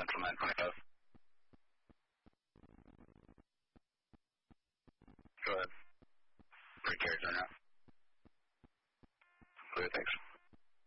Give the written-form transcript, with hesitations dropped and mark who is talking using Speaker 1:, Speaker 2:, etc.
Speaker 1: Central 925. Go ahead. Free carriage on now. Clear, thanks.